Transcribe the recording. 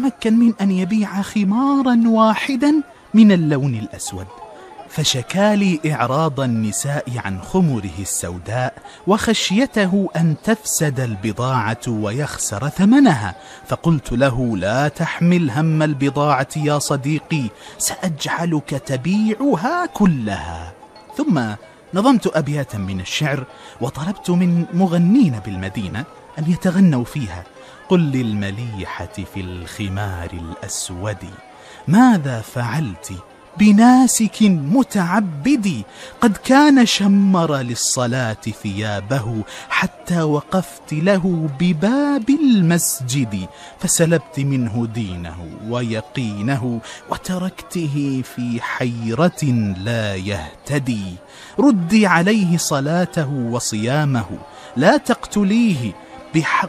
يتمكن من أن يبيع خمارا واحدا من اللون الأسود، فشكى لي إعراض النساء عن خمره السوداء وخشيته أن تفسد البضاعة ويخسر ثمنها، فقلت له: لا تحمل هم البضاعة يا صديقي، سأجعلك تبيعها كلها. ثم نظمت أبياتا من الشعر وطلبت من مغنين بالمدينة أن يتغنوا فيها: قل للمليحة في الخمار الأسود ماذا فعلت بناسك متعبد، قد كان شمر للصلاة ثيابه حتى وقفت له بباب المسجد، فسلبت منه دينه ويقينه وتركته في حيرة لا يهتدي. ردي عليه صلاته وصيامه، لا تقتليه